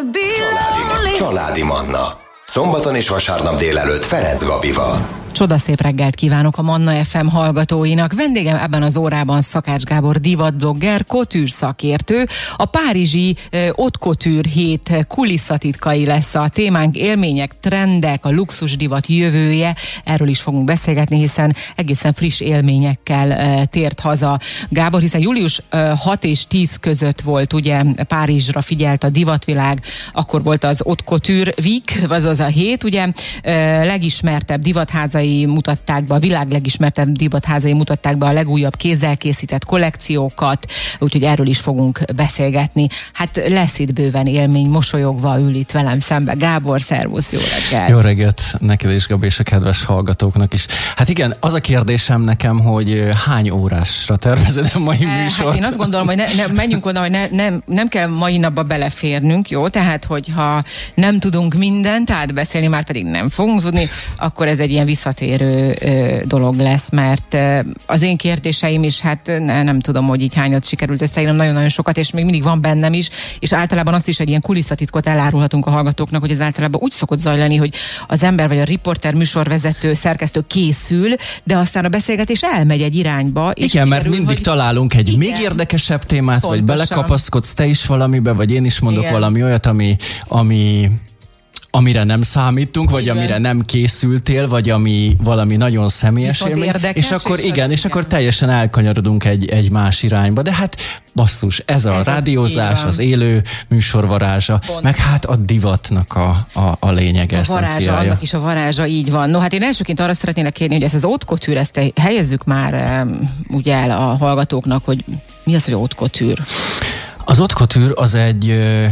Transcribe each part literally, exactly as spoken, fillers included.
Családi, Családi Manna. Szombaton és vasárnap délelőtt Ferenc Gabival. Csodaszép reggelt kívánok a Manna ef em hallgatóinak. Vendégem ebben az órában Szakács Gábor divatblogger, couture szakértő. A párizsi uh, haute couture hét kulisszatitkai lesz a témánk, élmények, trendek, a luxus divat jövője. Erről is fogunk beszélgetni, hiszen egészen friss élményekkel uh, tért haza Gábor, hiszen július uh, hat és tíz között volt, ugye Párizsra figyelt a divatvilág, akkor volt az Haute Couture Week, azaz a hét, ugye uh, legismertebb divatházai mutatták be, a világ legismertebb divatházai mutatták be a legújabb kézzel készített kollekciókat, úgyhogy erről is fogunk beszélgetni. Hát lesz itt bőven élmény, mosolyogva ül itt velem szembe Gábor, szervusz, jó reggelt! Jó reggelt neked is, Gabi, és a kedves hallgatóknak is. Hát igen, az a kérdésem nekem, hogy hány órásra tervezed a mai e, műsort? Hát én azt gondolom, hogy ne, ne, menjünk oda, hogy ne, nem, nem kell mai napba beleférnünk, jó? Tehát, hogyha nem tudunk mindent átbeszélni, már pedig nem fogunk tudni, akkor ez egy ilyen visszatérő ö, dolog lesz, mert ö, az én kérdéseim is, hát ne, nem tudom, hogy így hányat sikerült összeírnom, nagyon-nagyon sokat, és még mindig van bennem is, és általában azt is egy ilyen kulisszatitkot elárulhatunk a hallgatóknak, hogy ez általában úgy szokott zajlani, hogy az ember vagy a riporter, műsorvezető, szerkesztő készül, de aztán a beszélgetés elmegy egy irányba. És igen, mert mindig hogy... találunk egy igen, még érdekesebb témát, pontosan. Vagy belekapaszkodsz te is valamibe, vagy én is mondok igen. valami olyat, ami, ami amire nem számítunk, vagy igen. amire nem készültél, vagy ami valami nagyon személyes élmény, és akkor és igen, és igen. akkor teljesen elkanyarodunk egy, egy más irányba, de hát basszus, ez a ez rádiózás, az, az élő műsor varázsa, pont. Meg hát a divatnak a, a, a lényege, a varázsa, annak is a varázsa, így van. No, hát én elsőként arra szeretnének kérni, hogy ezt az haute couture, ezt helyezzük már um, ugye el a hallgatóknak, hogy mi az, hogy haute couture? Az haute couture az egy uh,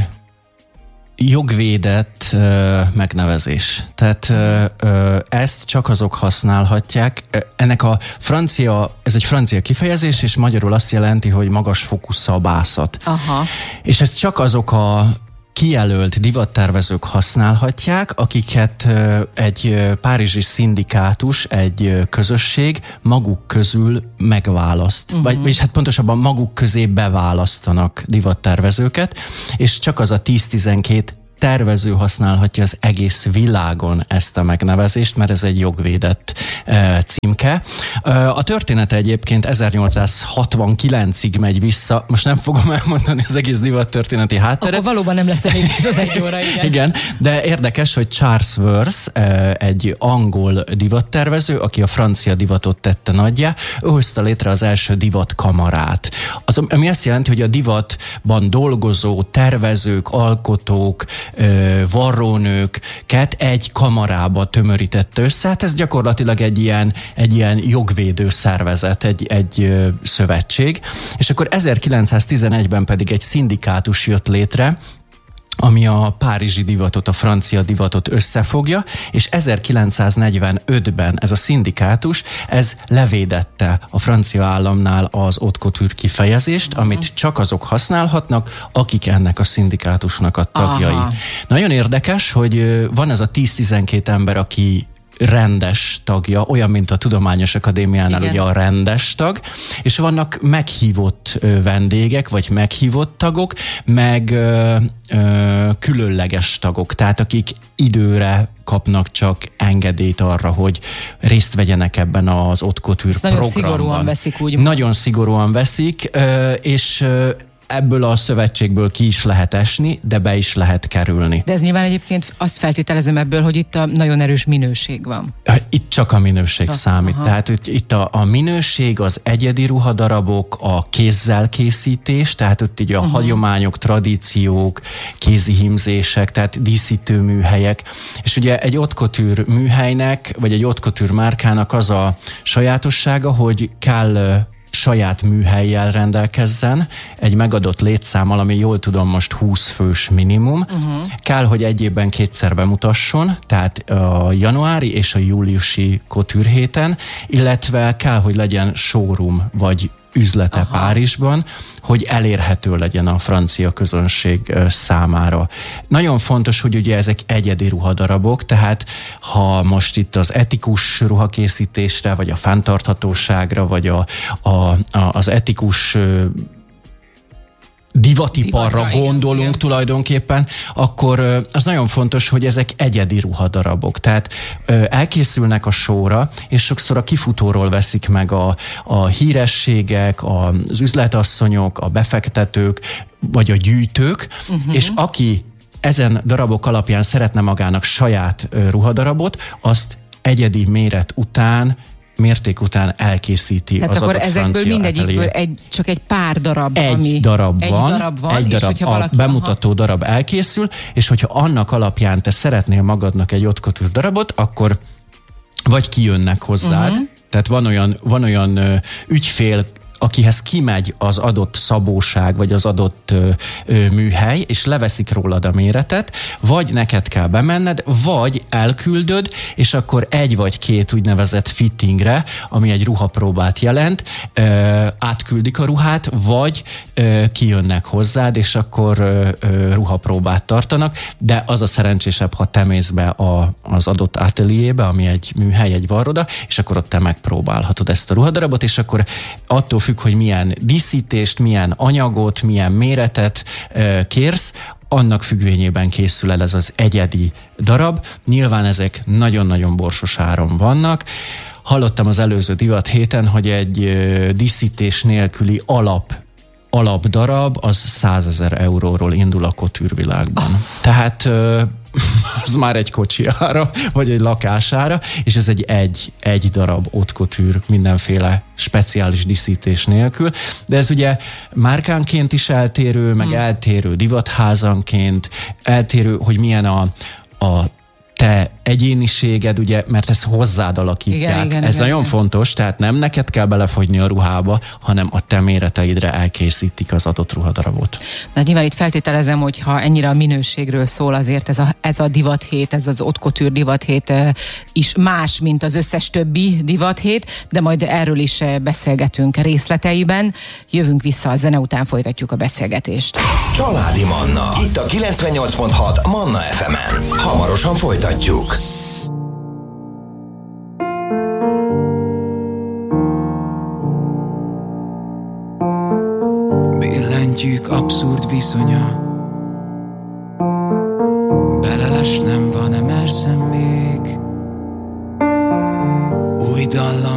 jogvédett uh, megnevezés. Tehát uh, uh, ezt csak azok használhatják. Ennek a francia, ez egy francia kifejezés, és magyarul azt jelenti, hogy magasfokú szabászat. Aha. És ezt csak azok a kijelölt divattervezők használhatják, akiket uh, egy uh, párizsi szindikátus, egy uh, közösség maguk közül megválaszt. Uh-huh. Vagy, és hát pontosabban maguk közé beválasztanak divattervezőket, és csak az a tíz-tizenkét tervező használhatja az egész világon ezt a megnevezést, mert ez egy jogvédett e, címke. E, a története egyébként ezernyolcszázhatvankilencig megy vissza, most nem fogom elmondani az egész divat történeti hátteret. Akkor valóban nem lesz elég az egy óra, igen. Igen, de érdekes, hogy Charles Worth, e, egy angol divattervező, aki a francia divatot tette nagyjá, ő hozta létre az első divatkamarát. Az, ami azt jelenti, hogy a divatban dolgozó tervezők, alkotók, varrónőket egy kamarába tömörítette össze. Hát ez gyakorlatilag egy ilyen, egy ilyen jogvédő szervezet, egy, egy szövetség. És akkor ezerkilencszáztizenegyben pedig egy szindikátus jött létre, ami a párizsi divatot, a francia divatot összefogja, és ezerkilencszáznegyvenötben ez a szindikátus, ez levédette a francia államnál az haute couture kifejezést, uh-huh. amit csak azok használhatnak, akik ennek a szindikátusnak a tagjai. Aha. Nagyon érdekes, hogy van ez a tíz-tizenkét ember, aki rendes tagja, olyan, mint a Tudományos Akadémiánál igen. ugye a rendes tag, és vannak meghívott ö, vendégek, vagy meghívott tagok, meg ö, ö, különleges tagok, tehát akik időre kapnak csak engedélyt arra, hogy részt vegyenek ebben az haute couture ezt programban. Nagyon szigorúan veszik, úgy Nagyon szigorúan veszik, ö, és ö, ebből a szövetségből ki is lehet esni, de be is lehet kerülni. De ez nyilván egyébként azt feltételezem ebből, hogy itt a nagyon erős minőség van. Itt csak a minőség csak, számít. Aha. Tehát itt a, a minőség, az egyedi ruhadarabok, a kézzel készítés, tehát ott így a uh-huh. hagyományok, tradíciók, kézi hímzések, tehát díszítőműhelyek. És ugye egy haute couture műhelynek, vagy egy haute couture márkának az a sajátossága, hogy kell saját műhellyel rendelkezzen, egy megadott létszámmal, ami jól tudom most húsz fős minimum. Uh-huh. Kell, hogy egy évben kétszer bemutasson, tehát a januári és a júliusi couture héten, illetve kell, hogy legyen showroom, vagy üzlete Aha. Párizsban, hogy elérhető legyen a francia közönség számára. Nagyon fontos, hogy ugye ezek egyedi ruhadarabok, tehát ha most itt az etikus ruhakészítésre, vagy a fenntarthatóságra, vagy a, a, a, az etikus divatiparra Divatra, gondolunk igen, tulajdonképpen, akkor az nagyon fontos, hogy ezek egyedi ruhadarabok. Tehát elkészülnek a showra, és sokszor a kifutóról veszik meg a, a hírességek, az üzletasszonyok, a befektetők, vagy a gyűjtők, uh-huh. és aki ezen darabok alapján szeretne magának saját ruhadarabot, azt egyedi méret után, mérték után elkészíti. Tehát az akkor adott ezekből mindegyikből egy, csak egy pár darab, egy ami... darab egy van, darab van, egy darab, és a valaki, bemutató aha. darab elkészül, és hogyha annak alapján te szeretnél magadnak egy haute couture darabot, akkor vagy kijönnek hozzád, uh-huh. tehát van olyan, van olyan ö, ügyfél, akihez kimegy az adott szabóság, vagy az adott ö, ö, műhely, és leveszik rólad a méretet, vagy neked kell bemenned, vagy elküldöd, és akkor egy vagy két úgynevezett fittingre, ami egy ruhapróbát jelent, ö, átküldik a ruhát, vagy ö, kijönnek hozzád, és akkor ö, ö, ruhapróbát tartanak, de az a szerencsésebb, ha te mész be a, az adott ateliébe, ami egy műhely, egy varroda, és akkor ott te megpróbálhatod ezt a ruhadarabot, és akkor attól függ, hogy milyen díszítést, milyen anyagot, milyen méretet uh, kérsz, annak függvényében készül el ez az egyedi darab. Nyilván ezek nagyon-nagyon borsos áron vannak. Hallottam az előző divat héten, hogy egy uh, díszítés nélküli alap alapdarab az százezer euróról indul a kotűrvilágban. Oh. Tehát uh, az már egy kocsiára, vagy egy lakására, és ez egy egy, egy darab haute couture mindenféle speciális díszítés nélkül, de ez ugye márkánként is eltérő, meg hmm. eltérő divatházanként, eltérő, hogy milyen a, a te egyéniséged, ugye, mert ezt hozzád alakítják. Igen, igen, ez igen, nagyon igen. fontos, tehát nem neked kell belefogyni a ruhába, hanem a te méreteidre elkészítik az adott ruhadarabot. Na nyilván itt feltételezem, hogy ha ennyire a minőségről szól, azért ez a, ez a divathét, ez az haute couture divathét is más, mint az összes többi divathét, de majd erről is beszélgetünk részleteiben. Jövünk vissza, a zene után folytatjuk a beszélgetést. Családi Manna. Itt a kilencvennyolc pont hat Manna ef emen. Hamarosan folytatjuk. Billentyűk abszurd viszonya, belelesnem van-e merszem még, új dallam